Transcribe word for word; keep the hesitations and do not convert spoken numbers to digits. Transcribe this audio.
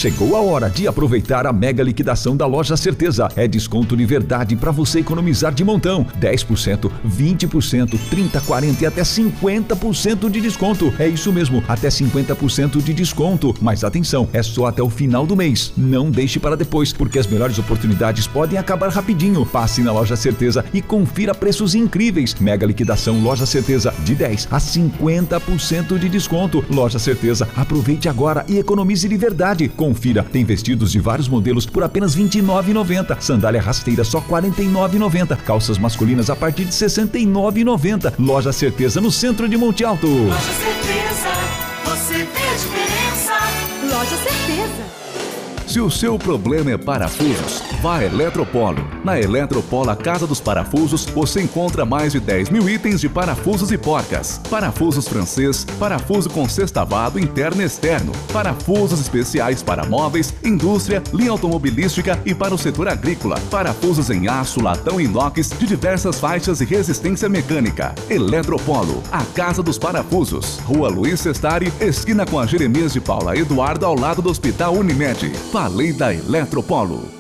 Chegou a hora de aproveitar a mega liquidação da Loja Certeza. É desconto de verdade para você economizar de montão. dez por cento, vinte por cento, trinta por cento, quarenta por cento e até cinquenta por cento de desconto. É isso mesmo, até cinquenta por cento de desconto. Mas atenção, é só até o final do mês. Não deixe para depois, porque as melhores oportunidades podem acabar rapidinho. Passe na Loja Certeza e confira preços incríveis. Mega liquidação Loja Certeza, de dez a cinquenta por cento de desconto. Loja Certeza, aproveite agora e economize de verdade. Confira, tem vestidos de vários modelos por apenas vinte e nove reais e noventa centavos. Sandália rasteira só quarenta e nove reais e noventa centavos. Calças masculinas a partir de sessenta e nove reais e noventa centavos. Loja Certeza, no centro de Monte Alto. Loja Certeza, você vê a diferença. Loja Certeza. Se o seu problema é parafusos, vá a Eletropolo. Na Eletropolo, a Casa dos Parafusos, você encontra mais de dez mil itens de parafusos e porcas. Parafusos francês, parafuso com sextavado interno e externo, parafusos especiais para móveis, indústria, linha automobilística e para o setor agrícola. Parafusos em aço, latão e inox de diversas faixas e resistência mecânica. Eletropolo, a Casa dos Parafusos. Rua Luiz Sestari, esquina com a Jeremias de Paula Eduardo, ao lado do Hospital Unimed. Falei da Eletropolo.